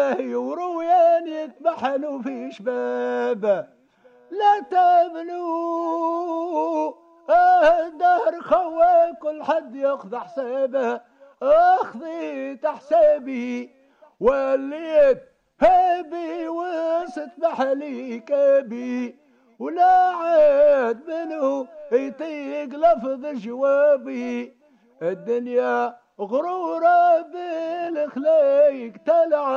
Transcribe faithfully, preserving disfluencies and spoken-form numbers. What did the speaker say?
ورويان يتبحنوا في شبابه. لا تبنوا الدهر خوا كل حد ياخذ حسابه. اخذيت حسابي وليت هابي وسط بحلي كابي، ولا عاد منه يطيق لفظ جوابي. الدنيا غرورة بالخلايق تلعب